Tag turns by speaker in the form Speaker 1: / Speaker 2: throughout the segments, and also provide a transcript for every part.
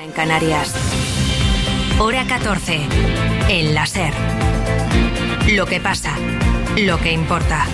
Speaker 1: En Canarias. Hora 14. En la SER. Lo que pasa. Lo que importa.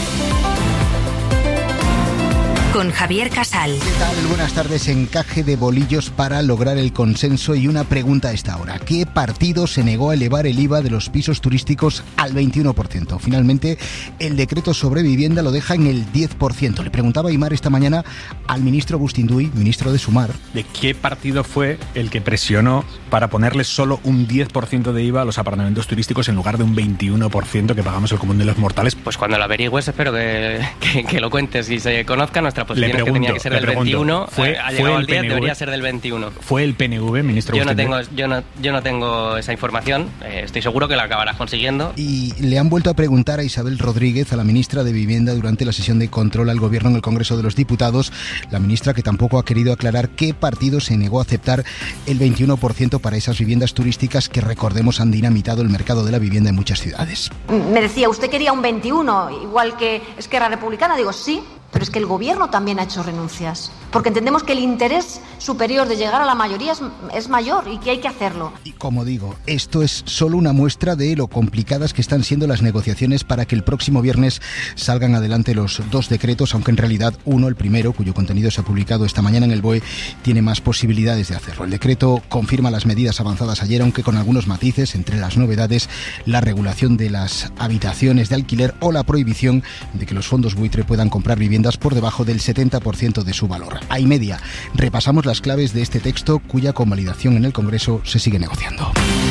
Speaker 1: Con Javier Casal.
Speaker 2: ¿Qué tal? Buenas tardes. Encaje de bolillos para lograr el consenso y una pregunta a esta hora. ¿Qué partido se negó a elevar el IVA de los pisos turísticos al 21%? Finalmente, el decreto sobre vivienda lo deja en el 10%. Le preguntaba Aimar esta mañana al ministro Agustín Duy, ministro de Sumar.
Speaker 3: ¿De qué partido fue el que presionó para ponerle solo un 10% de IVA a los apartamentos turísticos en lugar de un 21% que pagamos el común de los mortales?
Speaker 4: Pues cuando lo averigües espero que lo cuentes y se conozca nuestra posición, que tenía que ser del 21, ha llegado al 10, debería ser del 21.
Speaker 3: ¿Fue el PNV, ministro?
Speaker 4: Yo no tengo esa información, estoy seguro que la acabarás consiguiendo.
Speaker 2: Y le han vuelto a preguntar a Isabel Rodríguez, a la ministra de Vivienda, durante la sesión de control al Gobierno en el Congreso de los Diputados, la ministra que tampoco ha querido aclarar qué partido se negó a aceptar el 21% para esas viviendas turísticas que, recordemos, han dinamitado el mercado de la vivienda en muchas ciudades.
Speaker 5: Me decía, ¿usted quería un 21, igual que Esquerra Republicana? Digo, sí. Pero es que el Gobierno también ha hecho renuncias, porque entendemos que el interés superior de llegar a la mayoría es mayor y que hay que hacerlo.
Speaker 2: Y como digo, esto es solo una muestra de lo complicadas que están siendo las negociaciones para que el próximo viernes salgan adelante los dos decretos, aunque en realidad uno, el primero, cuyo contenido se ha publicado esta mañana en el BOE, tiene más posibilidades de hacerlo. El decreto confirma las medidas avanzadas ayer, aunque con algunos matices, entre las novedades, la regulación de las habitaciones de alquiler o la prohibición de que los fondos buitre puedan comprar viviendas por debajo del 70% de su valor. A y media, repasamos las claves de este texto cuya convalidación en el Congreso se sigue negociando.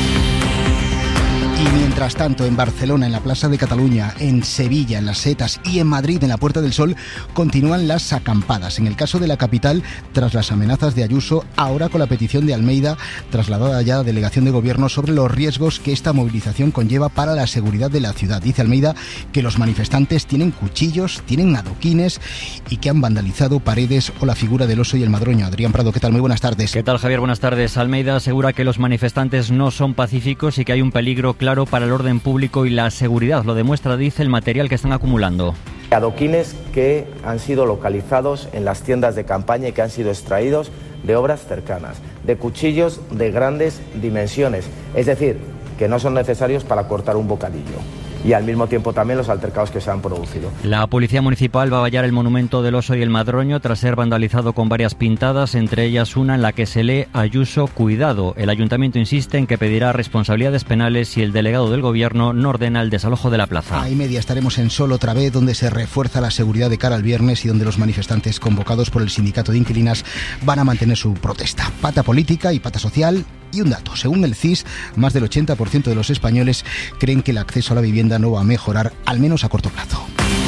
Speaker 2: Y mientras tanto, en Barcelona, en la Plaza de Cataluña, en Sevilla, en las Setas y en Madrid, en la Puerta del Sol, continúan las acampadas. En el caso de la capital, tras las amenazas de Ayuso, ahora con la petición de Almeida, trasladada ya a la delegación de gobierno, sobre los riesgos que esta movilización conlleva para la seguridad de la ciudad. Dice Almeida que los manifestantes tienen cuchillos, tienen adoquines y que han vandalizado paredes o la figura del oso y el madroño. Adrián Prado, ¿qué tal? Muy buenas tardes.
Speaker 6: ¿Qué tal, Javier? Buenas tardes. Almeida asegura que los manifestantes no son pacíficos y que hay un peligro claro para el orden público y la seguridad. Lo demuestra, dice, el material que están acumulando.
Speaker 7: Adoquines que han sido localizados en las tiendas de campaña y que han sido extraídos de obras cercanas, de cuchillos de grandes dimensiones, es decir, que no son necesarios para cortar un bocadillo. Y al mismo tiempo también los altercados que se han producido.
Speaker 6: La Policía Municipal va a vallar el monumento del oso y el madroño tras ser vandalizado con varias pintadas, entre ellas una en la que se lee Ayuso, cuidado. El Ayuntamiento insiste en que pedirá responsabilidades penales si el delegado del Gobierno no ordena el desalojo de la plaza. A y media estaremos en Sol otra vez, donde se refuerza la seguridad de cara al viernes y donde los manifestantes convocados por el sindicato de inquilinas van a mantener su protesta. Pata política y pata social. Y un dato, según el CIS, más del 80% de los españoles creen que el acceso a la vivienda no va a mejorar, al menos a corto plazo.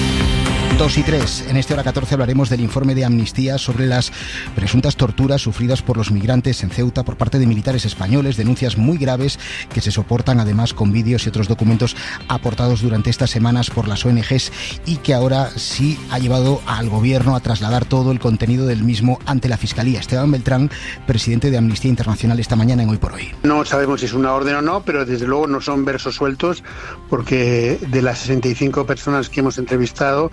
Speaker 6: 2 y 3. En este Hora 14 hablaremos del informe de Amnistía sobre las presuntas torturas sufridas por los migrantes en Ceuta por parte de militares españoles, denuncias muy graves que se soportan además con vídeos y otros documentos aportados durante estas semanas por las ONGs y que ahora sí ha llevado al Gobierno a trasladar todo el contenido del mismo ante la Fiscalía. Esteban Beltrán, presidente de Amnistía Internacional, esta mañana en Hoy por Hoy.
Speaker 8: No sabemos si es una orden o no, pero desde luego no son versos sueltos, porque de las 65 personas que hemos entrevistado,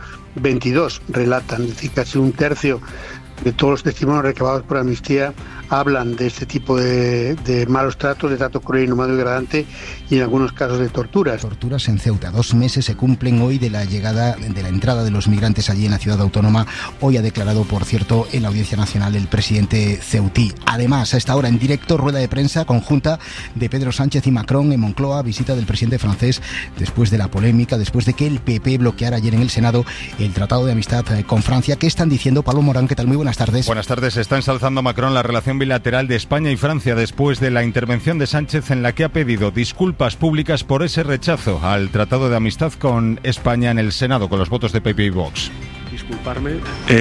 Speaker 8: 22 relatan, es decir, casi un tercio de todos los testimonios recabados por Amnistía hablan de este tipo de malos tratos, de trato cruel, inhumano y degradante, y en algunos casos de torturas.
Speaker 2: Torturas en Ceuta. 2 meses se cumplen hoy de la entrada de los migrantes allí en la ciudad autónoma. Hoy ha declarado, por cierto, en la Audiencia Nacional el presidente ceutí. Además, a esta hora en directo, rueda de prensa conjunta de Pedro Sánchez y Macron en Moncloa, visita del presidente francés después de la polémica, después de que el PP bloqueara ayer en el Senado el Tratado de Amistad con Francia. ¿Qué están diciendo? Pablo Morán, ¿qué tal? Muy buenas tardes.
Speaker 9: Buenas tardes. Está ensalzando Macron la relación bilateral de España y Francia después de la intervención de Sánchez, en la que ha pedido disculpas públicas por ese rechazo al Tratado de Amistad con España en el Senado, con los votos de PP y Vox.
Speaker 10: Disculparme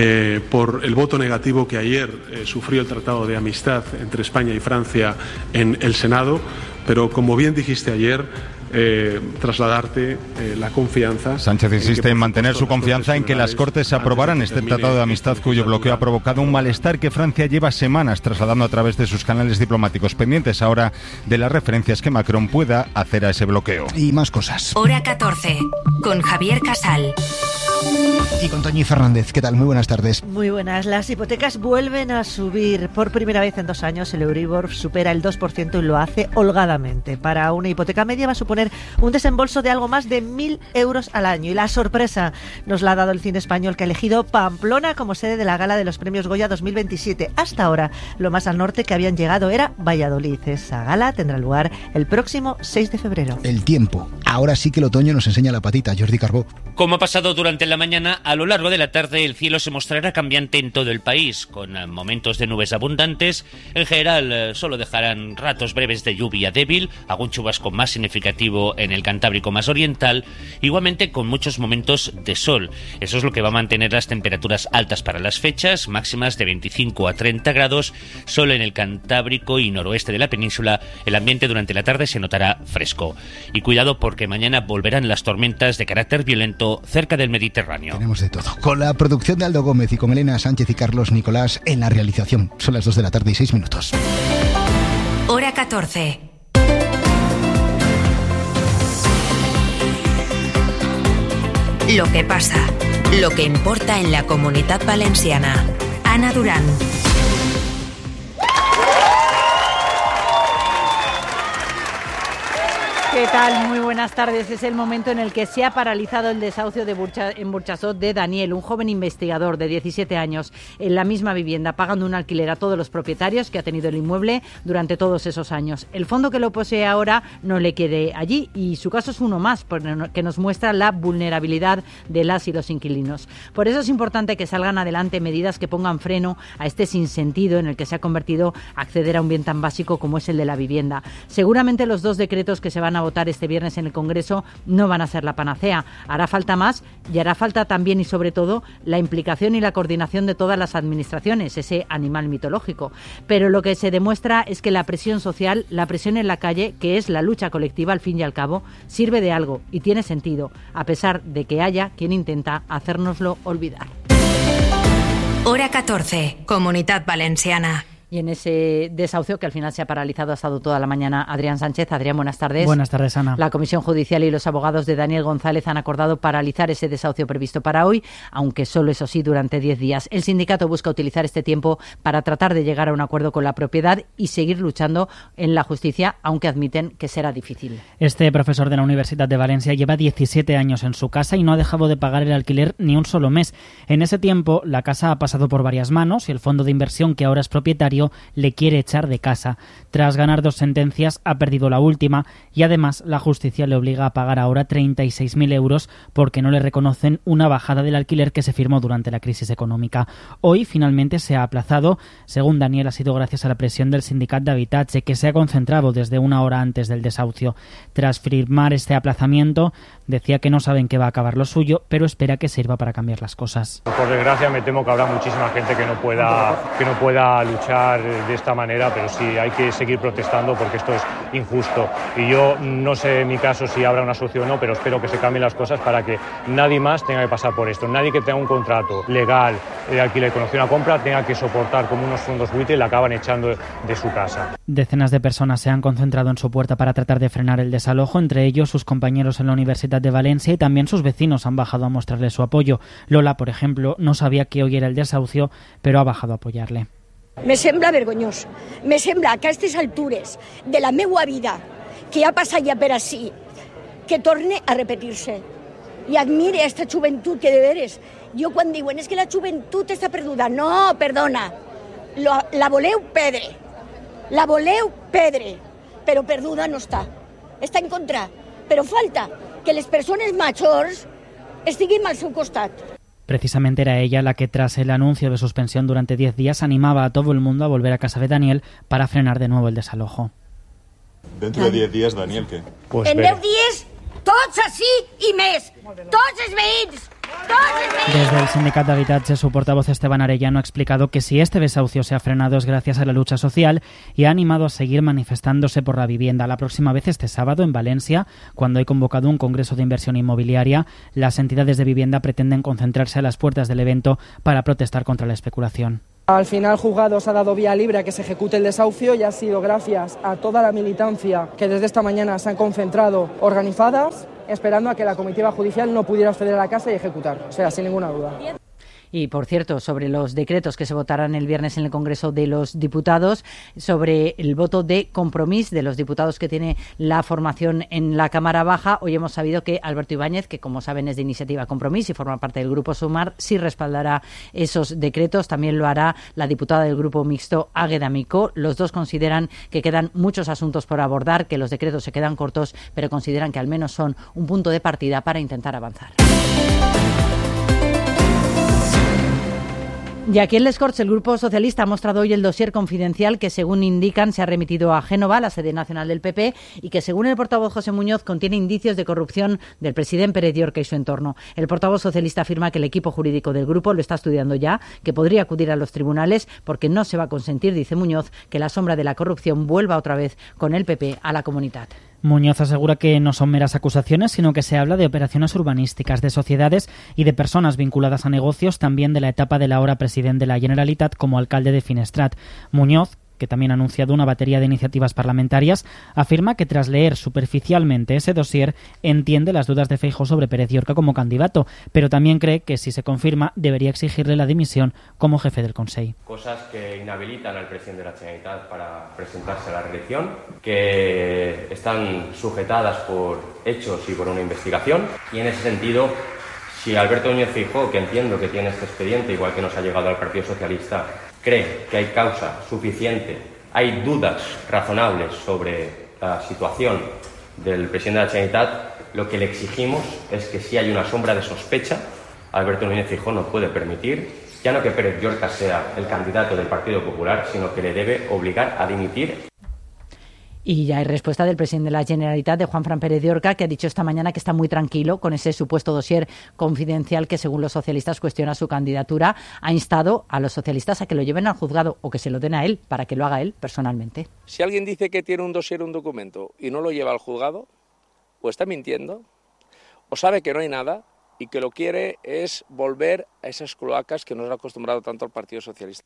Speaker 10: por el voto negativo que ayer sufrió el Tratado de Amistad entre España y Francia en el Senado, pero como bien dijiste ayer, trasladarte la confianza.
Speaker 9: Sánchez insiste en mantener su confianza en que las Cortes aprobaran este Tratado de Amistad, cuyo bloqueo ha provocado un malestar que Francia lleva semanas trasladando a través de sus canales diplomáticos, pendientes ahora de las referencias que Macron pueda hacer a ese bloqueo.
Speaker 2: Y más cosas.
Speaker 1: Hora 14, con Javier Casal.
Speaker 2: Y con Toñi Fernández, ¿qué tal? Muy buenas tardes.
Speaker 11: Muy buenas. Las hipotecas vuelven a subir. Por primera vez en 2 años el Euribor supera el 2% y lo hace holgadamente. Para una hipoteca media va a suponer un desembolso de algo más de 1.000 euros al año. Y la sorpresa nos la ha dado el cine español, que ha elegido Pamplona como sede de la gala de los premios Goya 2027. Hasta ahora, lo más al norte que habían llegado era Valladolid. Esa gala tendrá lugar el próximo 6 de febrero.
Speaker 2: El tiempo. Ahora sí que el otoño nos enseña la patita. Jordi Carbó.
Speaker 12: Como ha pasado durante la mañana, a lo largo de la tarde el cielo se mostrará cambiante en todo el país, con momentos de nubes abundantes. En general, solo dejarán ratos breves de lluvia débil, algún chubasco más significativo en el Cantábrico más oriental, igualmente con muchos momentos de sol. Eso es lo que va a mantener las temperaturas altas para las fechas, máximas de 25 a 30 grados. Solo en el Cantábrico y noroeste de la península el ambiente durante la tarde se notará fresco. Y cuidado porque mañana volverán las tormentas de carácter violento cerca del Mediterráneo.
Speaker 2: Tenemos de todo. Con la producción de Aldo Gómez y con Elena Sánchez y Carlos Nicolás en la realización. Son las 2 de la tarde y 6 minutos.
Speaker 1: Hora 14. Lo que pasa, lo que importa en la Comunitat Valenciana. Ana Durán.
Speaker 13: ¿Qué tal? Muy buenas tardes. Es el momento en el que se ha paralizado el desahucio en Burjasot de Daniel, un joven investigador de 17 años, en la misma vivienda, pagando un alquiler a todos los propietarios que ha tenido el inmueble durante todos esos años. El fondo que lo posee ahora no le quiere allí y su caso es uno más, que nos muestra la vulnerabilidad de las y los inquilinos. Por eso es importante que salgan adelante medidas que pongan freno a este sinsentido en el que se ha convertido acceder a un bien tan básico como es el de la vivienda. Seguramente los 2 decretos que se van a votar este viernes en el Congreso no van a ser la panacea. Hará falta más y hará falta también y sobre todo la implicación y la coordinación de todas las administraciones, ese animal mitológico. Pero lo que se demuestra es que la presión social, la presión en la calle, que es la lucha colectiva al fin y al cabo, sirve de algo y tiene sentido, a pesar de que haya quien intenta hacérnoslo olvidar.
Speaker 1: Hora 14, Comunitat Valenciana.
Speaker 13: Y en ese desahucio que al final se ha paralizado ha estado toda la mañana Adrián Sánchez. Adrián, buenas tardes.
Speaker 14: Buenas tardes, Ana.
Speaker 13: La Comisión Judicial y los abogados de Daniel González han acordado paralizar ese desahucio previsto para hoy, aunque solo, eso sí, durante 10 días. El sindicato busca utilizar este tiempo para tratar de llegar a un acuerdo con la propiedad y seguir luchando en la justicia, aunque admiten que será difícil.
Speaker 14: Este profesor de la Universidad de Valencia lleva 17 años en su casa y no ha dejado de pagar el alquiler ni un solo mes. En ese tiempo, la casa ha pasado por varias manos y el fondo de inversión, que ahora es propietario, le quiere echar de casa. Tras ganar 2 sentencias, ha perdido la última y además la justicia le obliga a pagar ahora 36.000 euros porque no le reconocen una bajada del alquiler que se firmó durante la crisis económica. Hoy finalmente se ha aplazado. Según Daniel, ha sido gracias a la presión del Sindicat d'Habitatge, que se ha concentrado desde 1 hora antes del desahucio. Tras firmar este aplazamiento, decía que no saben qué va a acabar lo suyo, pero espera que sirva para cambiar las cosas.
Speaker 15: Por desgracia, me temo que habrá muchísima gente que no pueda luchar de esta manera, pero sí hay que seguir protestando porque esto es injusto. Y yo no sé en mi caso si habrá una solución o no, pero espero que se cambien las cosas para que nadie más tenga que pasar por esto. Nadie que tenga un contrato legal de alquiler con opción a compra tenga que soportar como unos fondos buitre le acaban echando de su casa.
Speaker 14: Decenas de personas se han concentrado en su puerta para tratar de frenar el desalojo, entre ellos sus compañeros en la Universidad de Valencia, y también sus vecinos han bajado a mostrarle su apoyo. Lola, por ejemplo, no sabía que hoy era el desahucio, pero ha bajado a apoyarle.
Speaker 16: Me sembla vergonyós. Me sembla que a aquestes altures de la meua vida, que ha passat ja per ací, que torne a repetir-se. I admire aquesta joventut que de veres, jo quan diuen és que la joventut està perduda, no, perdona, la voleu perdre, però perduda no està en contra, però falta que les persones majors estiguin al seu costat.
Speaker 14: Precisamente era ella la que, tras el anuncio de suspensión durante 10 días, animaba a todo el mundo a volver a casa de Daniel para frenar de nuevo el desalojo.
Speaker 17: Dentro de 10 días, Daniel, ¿qué?
Speaker 16: Pues en 10 días, tots així i més. Tots els veïns.
Speaker 14: Desde el Sindicat d'Habitatge, su portavoz Esteban Arellano ha explicado que si este desahucio se ha frenado es gracias a la lucha social y ha animado a seguir manifestándose por la vivienda. La próxima vez, este sábado, en Valencia, cuando hay convocado un congreso de inversión inmobiliaria, las entidades de vivienda pretenden concentrarse a las puertas del evento para protestar contra la especulación.
Speaker 18: Al final, Juzgados ha dado vía libre a que se ejecute el desahucio y ha sido gracias a toda la militancia que desde esta mañana se han concentrado organizadas esperando a que la comitiva judicial no pudiera acceder a la casa y ejecutar, o sea, sin ninguna duda.
Speaker 13: Y, por cierto, sobre los decretos que se votarán el viernes en el Congreso de los Diputados, sobre el voto de Compromís de los diputados que tiene la formación en la Cámara Baja, hoy hemos sabido que Alberto Ibáñez, que como saben es de Iniciativa Compromís y forma parte del Grupo Sumar, sí respaldará esos decretos. También lo hará la diputada del Grupo Mixto, Águeda Micó. Los dos consideran que quedan muchos asuntos por abordar, que los decretos se quedan cortos, pero consideran que al menos son un punto de partida para intentar avanzar. Y aquí en Les Corts, el Grupo Socialista ha mostrado hoy el dossier confidencial que, según indican, se ha remitido a Génova, la sede nacional del PP, y que, según el portavoz José Muñoz, contiene indicios de corrupción del presidente Pérez Llorca y su entorno. El portavoz socialista afirma que el equipo jurídico del grupo lo está estudiando ya, que podría acudir a los tribunales porque no se va a consentir, dice Muñoz, que la sombra de la corrupción vuelva otra vez con el PP a la Comunitat.
Speaker 14: Muñoz asegura que no son meras acusaciones, sino que se habla de operaciones urbanísticas, de sociedades y de personas vinculadas a negocios, también de la etapa del ahora presidente de la Generalitat como alcalde de Finestrat. Muñoz, que también ha anunciado una batería de iniciativas parlamentarias, afirma que tras leer superficialmente ese dossier entiende las dudas de Feijóo sobre Pérez Llorca como candidato, pero también cree que si se confirma debería exigirle la dimisión como jefe del Consell.
Speaker 19: Cosas que inhabilitan al presidente de la Generalitat para presentarse a la reelección, que están sujetadas por hechos y por una investigación, y en ese sentido, si Alberto Núñez Feijóo, que entiendo que tiene este expediente, igual que nos ha llegado al Partido Socialista, cree que hay causa suficiente, hay dudas razonables sobre la situación del presidente de la Generalitat, lo que le exigimos es que si hay una sombra de sospecha, Alberto Núñez Feijóo no puede permitir, ya no que Pérez Llorca sea el candidato del Partido Popular, sino que le debe obligar a dimitir.
Speaker 13: Y ya hay respuesta del presidente de la Generalitat, de Juanfran Pérez Llorca, que ha dicho esta mañana que está muy tranquilo con ese supuesto dossier confidencial que, según los socialistas, cuestiona su candidatura. Ha instado a los socialistas a que lo lleven al juzgado o que se lo den a él para que lo haga él personalmente.
Speaker 20: Si alguien dice que tiene un dossier, un documento, y no lo lleva al juzgado, o está mintiendo, o sabe que no hay nada y que lo quiere es volver a esas cloacas que nos ha acostumbrado tanto al Partido Socialista.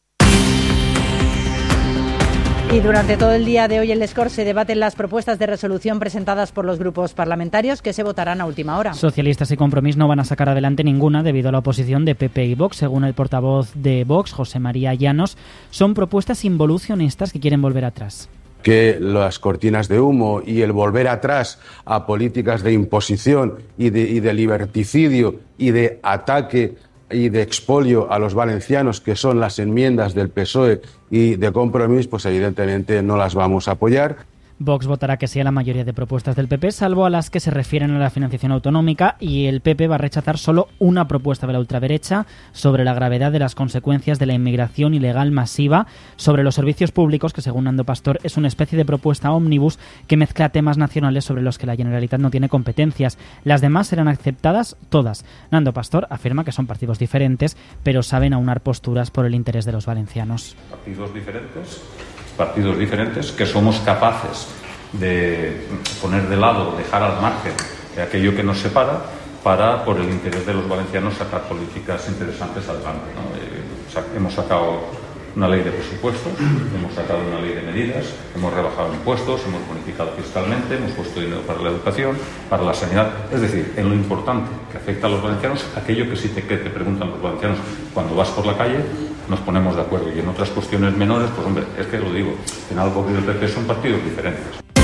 Speaker 13: Y durante todo el día de hoy en Les Corts se debaten las propuestas de resolución presentadas por los grupos parlamentarios que se votarán a última hora.
Speaker 14: Socialistas y Compromís no van a sacar adelante ninguna debido a la oposición de PP y Vox. Según el portavoz de Vox, José María Llanos, son propuestas involucionistas que quieren volver atrás.
Speaker 21: Que las cortinas de humo y el volver atrás a políticas de imposición y de liberticidio y de ataque y de expolio a los valencianos, que son las enmiendas del PSOE y de Compromís, pues evidentemente no las vamos a apoyar.
Speaker 14: Vox votará que sí a la mayoría de propuestas del PP, salvo a las que se refieren a la financiación autonómica, y el PP va a rechazar solo una propuesta de la ultraderecha sobre la gravedad de las consecuencias de la inmigración ilegal masiva, sobre los servicios públicos, que según Nando Pastor es una especie de propuesta ómnibus que mezcla temas nacionales sobre los que la Generalitat no tiene competencias. Las demás serán aceptadas todas. Nando Pastor afirma que son partidos diferentes, pero saben aunar posturas por el interés de los valencianos.
Speaker 22: Partidos diferentes que somos capaces de poner de lado, dejar al margen de aquello que nos separa para, por el interés de los valencianos, sacar políticas interesantes adelante, ¿no? Hemos sacado una ley de presupuestos, hemos sacado una ley de medidas, hemos rebajado impuestos, hemos bonificado fiscalmente, hemos puesto dinero para la educación, para la sanidad. Es decir, en lo importante que afecta a los valencianos, aquello que sí te preguntan los valencianos cuando vas por la calle, nos ponemos de acuerdo. Y en otras cuestiones menores, pues hombre, es que lo digo, en algo que el PP son partidos diferentes.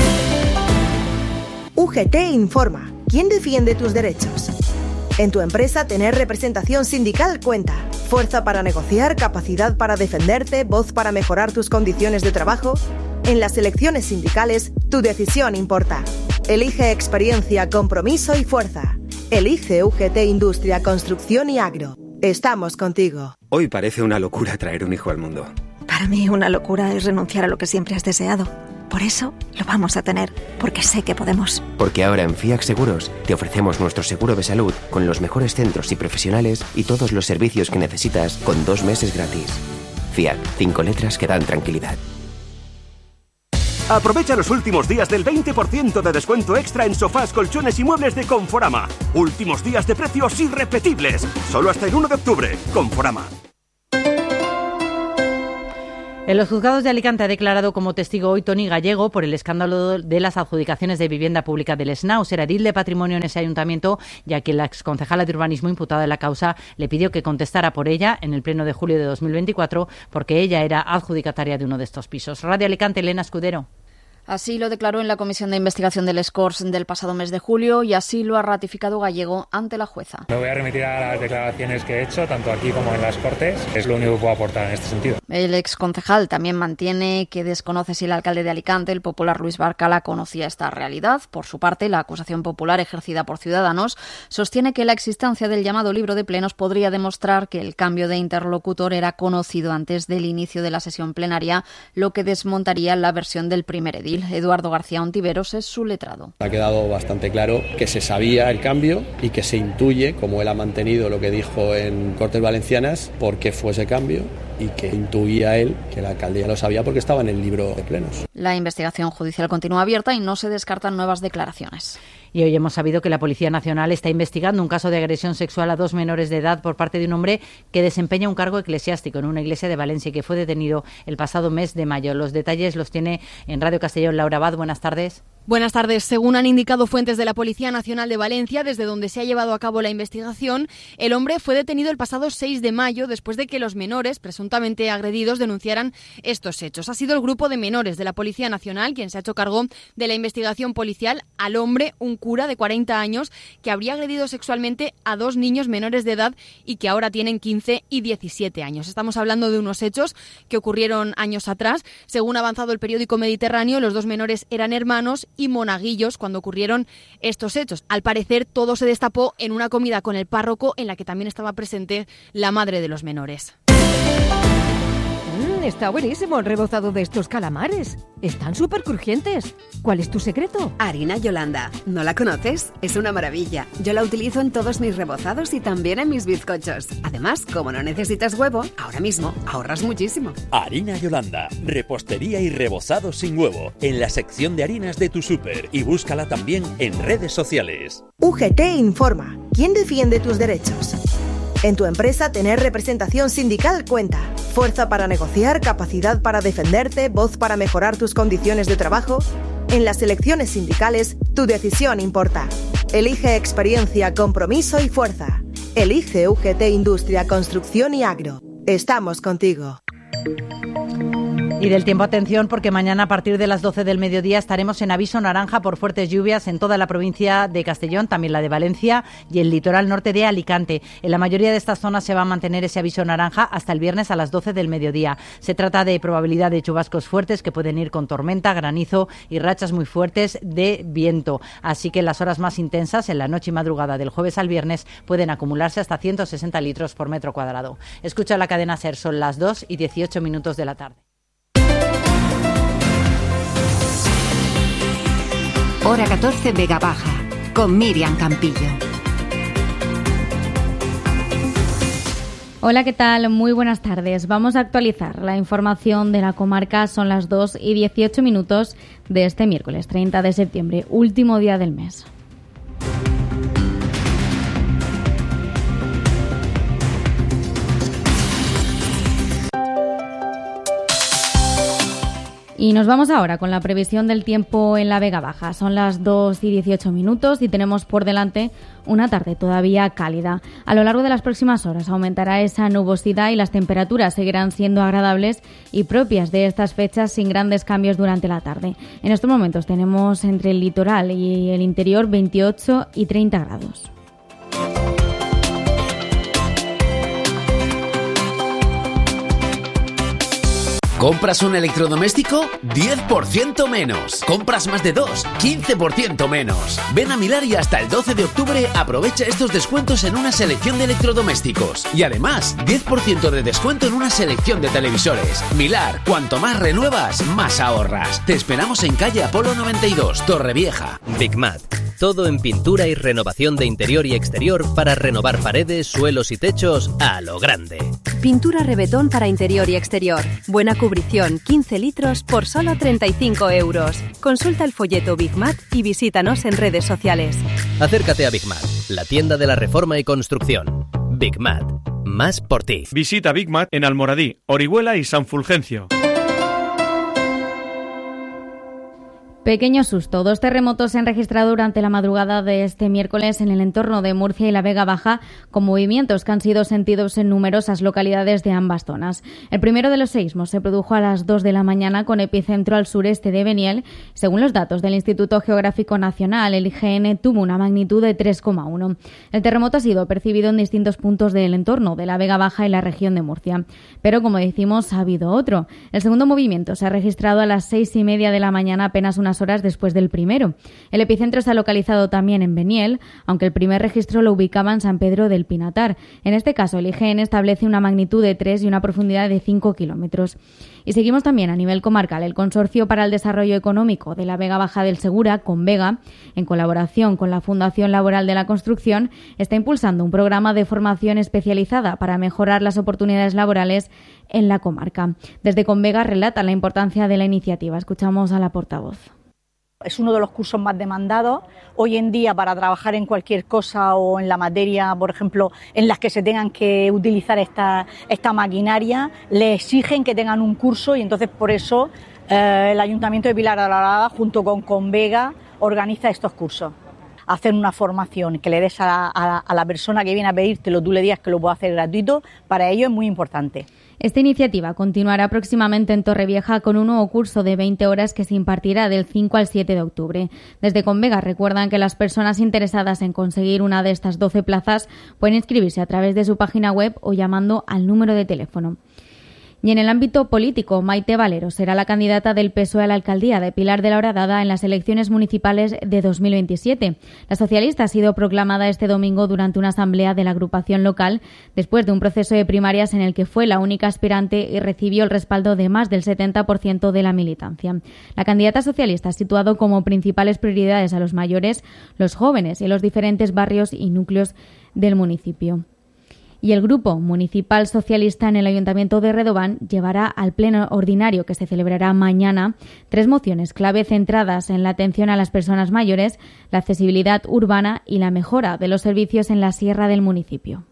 Speaker 23: UGT informa. ¿Quién defiende tus derechos? En tu empresa tener representación sindical cuenta. Fuerza para negociar, capacidad para defenderte, voz para mejorar tus condiciones de trabajo. En las elecciones sindicales, tu decisión importa. Elige experiencia, compromiso y fuerza. Elige UGT Industria, Construcción y Agro. Estamos contigo.
Speaker 24: Hoy parece una locura traer un hijo al mundo.
Speaker 25: Para mí una locura es renunciar a lo que siempre has deseado. Por eso lo vamos a tener, porque sé que podemos.
Speaker 24: Porque ahora en FIAC Seguros te ofrecemos nuestro seguro de salud con los mejores centros y profesionales y todos los servicios que necesitas con 2 meses gratis. FIAC, 5 letras que dan tranquilidad.
Speaker 26: Aprovecha los últimos días del 20% de descuento extra en sofás, colchones y muebles de Conforama. Últimos días de precios irrepetibles. Solo hasta el 1 de octubre. Conforama.
Speaker 13: En los juzgados de Alicante ha declarado como testigo hoy Toni Gallego por el escándalo de las adjudicaciones de vivienda pública del SNAUS. Era edil de patrimonio en ese ayuntamiento, ya que la exconcejala de urbanismo imputada en la causa le pidió que contestara por ella en el pleno de julio de 2024 porque ella era adjudicataria de uno de estos pisos. Radio Alicante, Elena Escudero.
Speaker 3: Así lo declaró en la Comisión de Investigación del SCORS del pasado mes de julio y así lo ha ratificado Gallego ante la jueza.
Speaker 4: Me voy a remitir a las declaraciones que he hecho, tanto aquí como en las Cortes. Es lo único que puedo aportar en este sentido.
Speaker 3: El exconcejal también mantiene que desconoce si el alcalde de Alicante, el popular Luis Barcala, conocía esta realidad. Por su parte, la acusación popular ejercida por Ciudadanos sostiene que la existencia del llamado libro de plenos podría demostrar que el cambio de interlocutor era conocido antes del inicio de la sesión plenaria, lo que desmontaría la versión del primer edil. Eduardo García Ontiveros es su letrado.
Speaker 5: Ha quedado bastante claro que se sabía el cambio y que se intuye, como él ha mantenido lo que dijo en Cortes Valencianas, por qué fue ese cambio y que intuía él que la alcaldía lo sabía porque estaba en el libro de plenos.
Speaker 3: La investigación judicial continúa abierta y no se descartan nuevas declaraciones.
Speaker 13: Y hoy hemos sabido que la Policía Nacional está investigando un caso de agresión sexual a 2 menores de edad por parte de un hombre que desempeña un cargo eclesiástico en una iglesia de Valencia y que fue detenido el pasado mes de mayo. Los detalles los tiene en Radio Castellón Laura Abad. Buenas tardes.
Speaker 6: Buenas tardes. Según han indicado fuentes de la Policía Nacional de Valencia, desde donde se ha llevado a cabo la investigación, el hombre fue detenido el pasado 6 de mayo después de que los menores presuntamente agredidos denunciaran estos hechos. Ha sido el grupo de menores de la Policía Nacional quien se ha hecho cargo de la investigación policial al hombre, un cura de 40 años, que habría agredido sexualmente a 2 niños menores de edad y que ahora tienen 15 y 17 años. Estamos hablando de unos hechos que ocurrieron años atrás. Según ha avanzado el periódico Mediterráneo, los 2 menores eran hermanos y monaguillos cuando ocurrieron estos hechos. Al parecer, todo se destapó en una comida con el párroco en la que también estaba presente la madre de los menores.
Speaker 7: Está buenísimo el rebozado de estos calamares. Están súper crujientes. ¿Cuál es tu secreto?
Speaker 8: Harina Yolanda. ¿No la conoces? Es una maravilla. Yo la utilizo en todos mis rebozados y también en mis bizcochos. Además, como no necesitas huevo, ahora mismo ahorras muchísimo.
Speaker 27: Harina Yolanda. Repostería y rebozado sin huevo. En la sección de harinas de tu súper. Y búscala también en redes sociales.
Speaker 23: UGT informa. ¿Quién defiende tus derechos? En tu empresa, tener representación sindical cuenta. Fuerza para negociar, capacidad para defenderte, voz para mejorar tus condiciones de trabajo. En las elecciones sindicales, tu decisión importa. Elige experiencia, compromiso y fuerza. Elige UGT Industria, Construcción y Agro. Estamos contigo.
Speaker 13: Y del tiempo, atención, porque mañana a partir de las 12 del mediodía estaremos en aviso naranja por fuertes lluvias en toda la provincia de Castellón, también la de Valencia y el litoral norte de Alicante. En la mayoría de estas zonas se va a mantener ese aviso naranja hasta el viernes a las 12 del mediodía. Se trata de probabilidad de chubascos fuertes que pueden ir con tormenta, granizo y rachas muy fuertes de viento. Así que las horas más intensas, en la noche y madrugada del jueves al viernes, pueden acumularse hasta 160 litros por metro cuadrado. Escucha la cadena SER, son las 2:18 de la tarde.
Speaker 1: Hora 14, Vega Baja, con Miriam Campillo.
Speaker 28: Hola, ¿qué tal? Muy buenas tardes. Vamos a actualizar la información de la comarca. Son las 2:18 de este miércoles 30 de septiembre, último día del mes. Y nos vamos ahora con la previsión del tiempo en la Vega Baja. Son las 2:18 y tenemos por delante una tarde todavía cálida. A lo largo de las próximas horas aumentará esa nubosidad y las temperaturas seguirán siendo agradables y propias de estas fechas sin grandes cambios durante la tarde. En estos momentos tenemos entre el litoral y el interior 28 y 30 grados.
Speaker 29: ¿Compras un electrodoméstico? 10% menos. ¿Compras más de 2? 15% menos. Ven a Milar y hasta el 12 de octubre aprovecha estos descuentos en una selección de electrodomésticos. Y además, 10% de descuento en una selección de televisores. Milar, cuanto más renuevas, más ahorras. Te esperamos en calle Apolo 92, Torrevieja.
Speaker 30: Bigmat. Todo en pintura y renovación de interior y exterior para renovar paredes, suelos y techos a lo grande.
Speaker 31: Pintura Rebetón para interior y exterior. Buena cubrición, 15 litros por solo 35 euros. Consulta el folleto Bigmat y visítanos en redes sociales.
Speaker 30: Acércate a Bigmat, la tienda de la reforma y construcción. Bigmat, más por ti.
Speaker 32: Visita Bigmat en Almoradí, Orihuela y San Fulgencio.
Speaker 28: Pequeño susto. 2 terremotos se han registrado durante la madrugada de este miércoles en el entorno de Murcia y la Vega Baja, con movimientos que han sido sentidos en numerosas localidades de ambas zonas. El primero de los seísmos se produjo a las 2 de la mañana con epicentro al sureste de Beniel. Según los datos del Instituto Geográfico Nacional, el IGN tuvo una magnitud de 3,1. El terremoto ha sido percibido en distintos puntos del entorno de la Vega Baja y la región de Murcia. Pero, como decimos, ha habido otro. El segundo movimiento se ha registrado a las 6:30 de la mañana, apenas unas horas después del primero. El epicentro está localizado también en Beniel, aunque el primer registro lo ubicaba en San Pedro del Pinatar. En este caso, el IGN establece una magnitud de 3 y una profundidad de 5 kilómetros. Y seguimos también a nivel comarcal. El Consorcio para el Desarrollo Económico de la Vega Baja del Segura, Convega, en colaboración con la Fundación Laboral de la Construcción, está impulsando un programa de formación especializada para mejorar las oportunidades laborales en la comarca. Desde Convega relata la importancia de la iniciativa. Escuchamos a la portavoz.
Speaker 2: Es uno de los cursos más demandados. Hoy en día, para trabajar en cualquier cosa o en la materia, por ejemplo, en las que se tengan que utilizar esta maquinaria, le exigen que tengan un curso y entonces por eso el Ayuntamiento de Pilar de la Horadada, junto con Convega, organiza estos cursos. Hacer una formación que le des a la persona que viene a pedírtelo, tú le digas que lo puede hacer gratuito, para ello es muy importante.
Speaker 28: Esta iniciativa continuará próximamente en Torrevieja con un nuevo curso de 20 horas que se impartirá del 5 al 7 de octubre. Desde Convega recuerdan que las personas interesadas en conseguir una de estas 12 plazas pueden inscribirse a través de su página web o llamando al número de teléfono. Y en el ámbito político, Maite Valero será la candidata del PSOE a la alcaldía de Pilar de la Horadada en las elecciones municipales de 2027. La socialista ha sido proclamada este domingo durante una asamblea de la agrupación local, después de un proceso de primarias en el que fue la única aspirante y recibió el respaldo de más del 70% de la militancia. La candidata socialista ha situado como principales prioridades a los mayores, los jóvenes y los diferentes barrios y núcleos del municipio. Y el Grupo Municipal Socialista en el Ayuntamiento de Redován llevará al pleno ordinario que se celebrará mañana 3 mociones clave centradas en la atención a las personas mayores, la accesibilidad urbana y la mejora de los servicios en la sierra del municipio.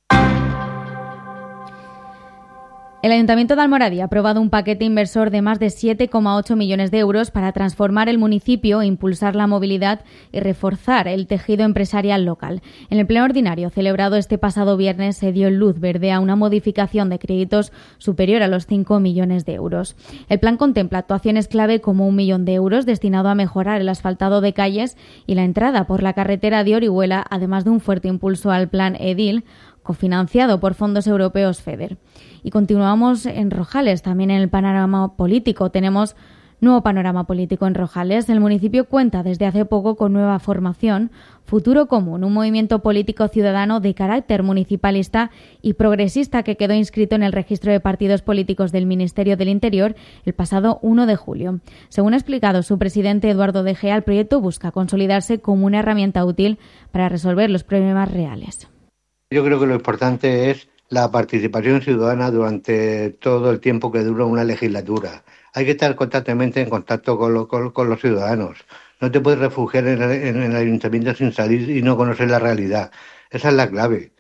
Speaker 28: El Ayuntamiento de Almoradí ha aprobado un paquete inversor de más de 7,8 millones de euros para transformar el municipio, impulsar la movilidad y reforzar el tejido empresarial local. En el pleno ordinario celebrado este pasado viernes se dio luz verde a una modificación de créditos superior a los 5 millones de euros. El plan contempla actuaciones clave como 1 millón de euros destinado a mejorar el asfaltado de calles y la entrada por la carretera de Orihuela, además de un fuerte impulso al plan EDIL, cofinanciado por fondos europeos FEDER. Y continuamos en Rojales, también en el panorama político. Tenemos nuevo panorama político en Rojales. El municipio cuenta desde hace poco con nueva formación, Futuro Común, un movimiento político ciudadano de carácter municipalista y progresista que quedó inscrito en el registro de partidos políticos del Ministerio del Interior el pasado 1 de julio. Según ha explicado su presidente Eduardo De Gea, el proyecto busca consolidarse como una herramienta útil para resolver los problemas reales.
Speaker 9: Yo creo que lo importante es la participación ciudadana durante todo el tiempo que dura una legislatura. Hay que estar constantemente en contacto con los ciudadanos. No te puedes refugiar en el ayuntamiento sin salir y no conocer la realidad. Esa es la clave.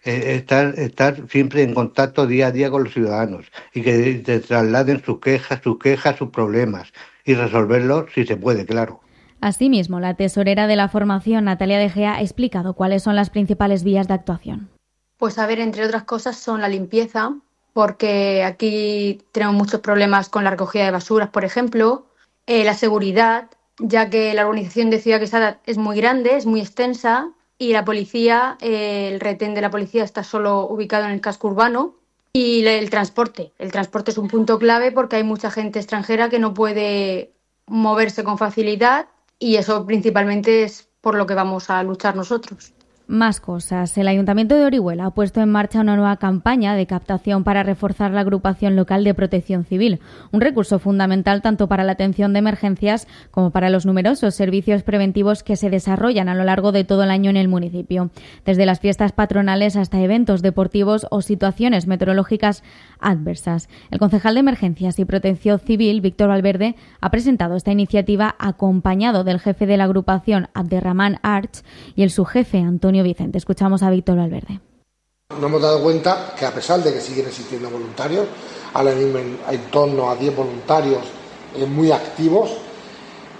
Speaker 9: Estar siempre en contacto día a día con los ciudadanos y que te trasladen sus quejas, sus problemas y resolverlos si se puede, claro.
Speaker 28: Asimismo, la tesorera de la formación, Natalia De Gea, ha explicado cuáles son las principales vías de actuación.
Speaker 10: Pues a ver, entre otras cosas son la limpieza, porque aquí tenemos muchos problemas con la recogida de basuras, por ejemplo, la seguridad, ya que la urbanización de Ciudad Quesada es muy grande, es muy extensa, y la policía, el retén de la policía está solo ubicado en el casco urbano, y el transporte. El transporte es un punto clave porque hay mucha gente extranjera que no puede moverse con facilidad, y eso principalmente es por lo que vamos a luchar nosotros.
Speaker 28: Más cosas. El Ayuntamiento de Orihuela ha puesto en marcha una nueva campaña de captación para reforzar la agrupación local de protección civil, un recurso fundamental tanto para la atención de emergencias como para los numerosos servicios preventivos que se desarrollan a lo largo de todo el año en el municipio, desde las fiestas patronales hasta eventos deportivos o situaciones meteorológicas adversas. El concejal de Emergencias y Protección Civil, Víctor Valverde, ha presentado esta iniciativa acompañado del jefe de la agrupación, Abderramán Arch, y el subjefe, Antonio Vicente. Escuchamos a Víctor Valverde.
Speaker 11: Nos hemos dado cuenta que a pesar de que siguen existiendo voluntarios, ahora mismo hay en torno a 10 voluntarios muy activos,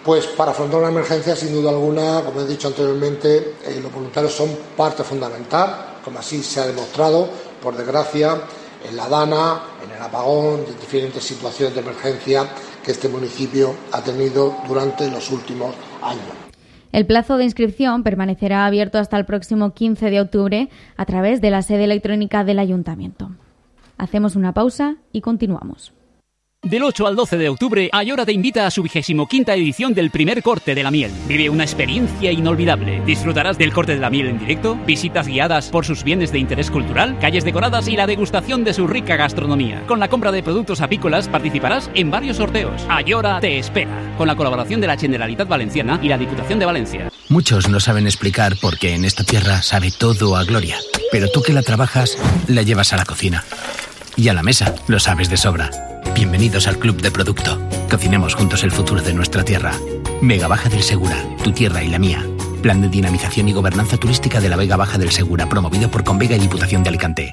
Speaker 11: Pues para afrontar una emergencia, sin duda alguna, como he dicho anteriormente, los voluntarios son parte fundamental, como así se ha demostrado, por desgracia, en la Dana, en el apagón, en diferentes situaciones de emergencia que este municipio ha tenido durante los últimos años.
Speaker 28: El plazo de inscripción permanecerá abierto hasta el próximo 15 de octubre a través de la sede electrónica del Ayuntamiento. Hacemos una pausa y continuamos.
Speaker 12: Del 8 al 12 de octubre, Ayora te invita a su 25ª edición del primer corte de la miel. Vive una experiencia inolvidable. Disfrutarás del corte de la miel en directo, visitas guiadas por sus bienes de interés cultural, calles decoradas y la degustación de su rica gastronomía. Con la compra de productos apícolas participarás en varios sorteos. Ayora te espera, con la colaboración de la Generalitat Valenciana y la Diputación de Valencia.
Speaker 14: Muchos no saben explicar por qué en esta tierra sabe todo a gloria, pero tú que la trabajas, la llevas a la cocina. Y a la mesa, lo sabes de sobra. Bienvenidos al Club de Producto. Cocinemos juntos el futuro de nuestra tierra. Vega Baja del Segura, tu tierra y la mía. Plan de dinamización y gobernanza turística de la Vega Baja del Segura, promovido por Convega y Diputación de Alicante.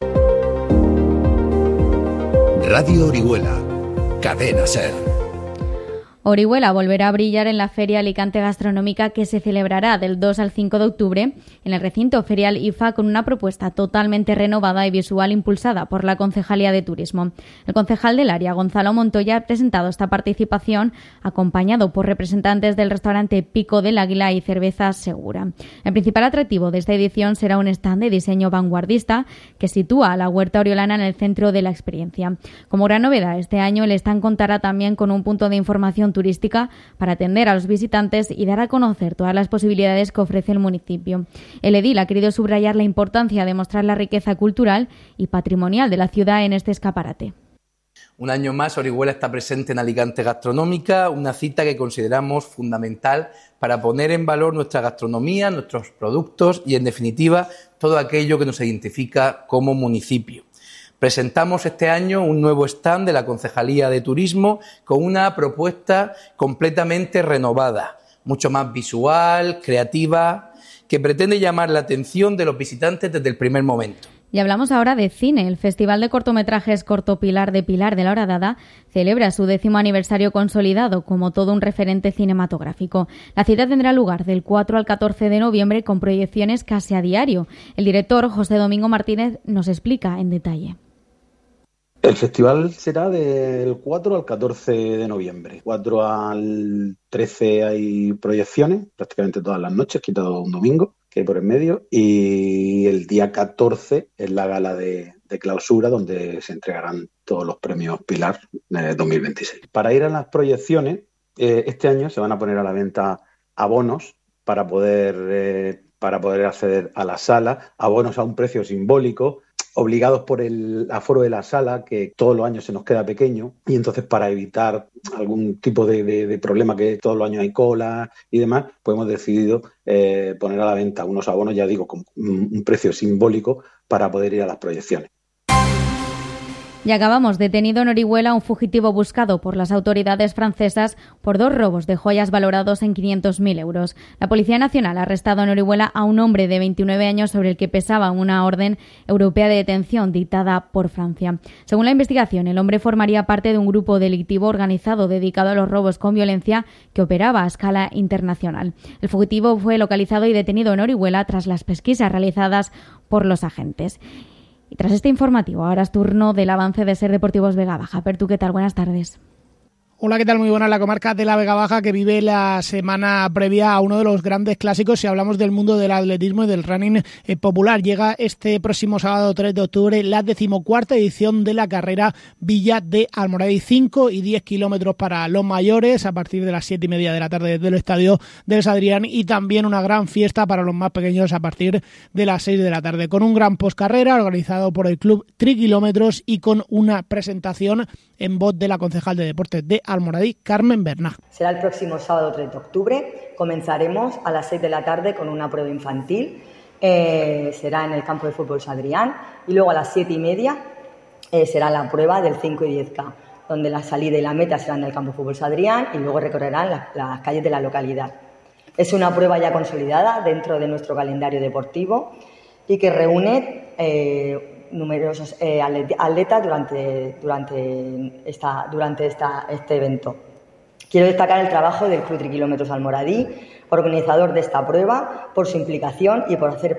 Speaker 29: Radio Orihuela, Cadena SER.
Speaker 28: Orihuela volverá a brillar en la Feria Alicante Gastronómica que se celebrará del 2 al 5 de octubre en el recinto ferial IFA con una propuesta totalmente renovada y visual impulsada por la Concejalía de Turismo. El concejal del área, Gonzalo Montoya, ha presentado esta participación acompañado por representantes del restaurante Pico del Águila y Cerveza Segura. El principal atractivo de esta edición será un stand de diseño vanguardista que sitúa a la huerta oriolana en el centro de la experiencia. Como gran novedad, este año el stand contará también con un punto de información turística para atender a los visitantes y dar a conocer todas las posibilidades que ofrece el municipio. El edil ha querido subrayar la importancia de mostrar la riqueza cultural y patrimonial de la ciudad en este escaparate.
Speaker 15: Un año más, Orihuela está presente en Alicante Gastronómica, una cita que consideramos fundamental para poner en valor nuestra gastronomía, nuestros productos y, en definitiva, todo aquello que nos identifica como municipio. Presentamos este año un nuevo stand de la Concejalía de Turismo con una propuesta completamente renovada, mucho más visual, creativa, que pretende llamar la atención de los visitantes desde el primer momento.
Speaker 28: Y hablamos ahora de cine. El Festival de Cortometrajes Corto Pilar de Pilar de la Horadada celebra su 10º aniversario consolidado como todo un referente cinematográfico. La cita tendrá lugar del 4 al 14 de noviembre con proyecciones casi a diario. El director, José Domingo Martínez, nos explica en detalle.
Speaker 16: El festival será del 4 al 14 de noviembre. 4 al 13 hay proyecciones, prácticamente todas las noches, quitado un domingo, que hay por en medio. Y el día 14 es la gala de clausura, donde se entregarán todos los premios Pilar 2026. Para ir a las proyecciones, este año se van a poner a la venta abonos para poder acceder a la sala, abonos a un precio simbólico, obligados por el aforo de la sala, que todos los años se nos queda pequeño, y entonces para evitar algún tipo de problema, que todos los años hay cola y demás, pues hemos decidido poner a la venta unos abonos, ya digo, con un precio simbólico para poder ir a las proyecciones.
Speaker 28: Y acabamos, detenido en Orihuela un fugitivo buscado por las autoridades francesas por 2 robos de joyas valorados en 500.000 euros. La Policía Nacional ha arrestado en Orihuela a un hombre de 29 años sobre el que pesaba una orden europea de detención dictada por Francia. Según la investigación, el hombre formaría parte de un grupo delictivo organizado dedicado a los robos con violencia que operaba a escala internacional. El fugitivo fue localizado y detenido en Orihuela tras las pesquisas realizadas por los agentes. Y tras este informativo, ahora es turno del avance de SER Deportivos Vega Baja. Pertu, ¿qué tal? Buenas tardes.
Speaker 17: Hola, ¿qué tal? Muy buena la comarca de la Vega Baja, que vive la semana previa a uno de los grandes clásicos si hablamos del mundo del atletismo y del running popular. Llega este próximo sábado 3 de octubre la 14ª edición de la carrera Villa de Almoradí. 5 y 10 kilómetros para los mayores a partir de las 7:30 de la tarde desde el estadio del Sadrián, y también una gran fiesta para los más pequeños a partir de las 6 de la tarde, con un gran postcarrera organizado por el club Trikilómetros y con una presentación en voz de la concejal de deportes de Almoradí, Carmen Bernat.
Speaker 18: Será el próximo sábado 3 de octubre. Comenzaremos a las 6 de la tarde con una prueba infantil. Será en el campo de fútbol Sadrián. Y luego a las 7:30 será la prueba del 5 y 10K, donde la salida y la meta serán en el campo de fútbol Sadrián y luego recorrerán las calles de la localidad. Es una prueba ya consolidada dentro de nuestro calendario deportivo y que reúne numerosos atletas durante este evento. Quiero destacar el trabajo del Club Trikilómetros Almoradí, organizador de esta prueba, por su implicación y por hacer